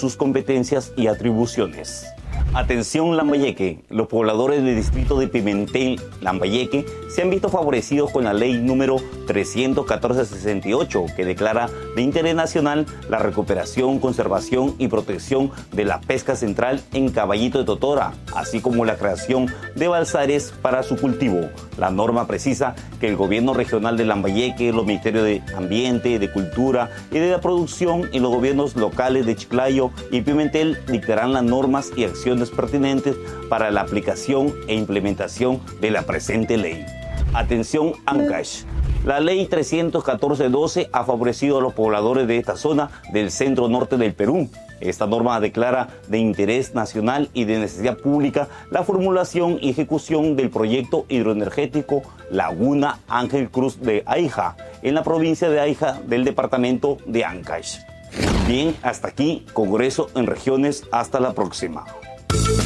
sus competencias y atribuciones. Atención Lambayeque, los pobladores del distrito de Pimentel, Lambayeque, se han visto favorecidos con la ley número 314/68, que declara de interés nacional la recuperación, conservación y protección de la pesca central en Caballito de Totora, así como la creación de balsares para su cultivo. La norma precisa que el gobierno regional de Lambayeque, los ministerios de Ambiente, de Cultura y de la Producción y los gobiernos locales de Chiclayo y Pimentel dictarán las normas y acciones pertinentes para la aplicación e implementación de la presente ley. Atención Ancash. La ley 314/12 ha favorecido a los pobladores de esta zona del centro norte del Perú. Esta norma declara de interés nacional y de necesidad pública la formulación y ejecución del proyecto hidroenergético Laguna Ángel Cruz de Aija, en la provincia de Aija del departamento de Ancash. Bien, hasta aquí, Congreso en Regiones. Hasta la próxima.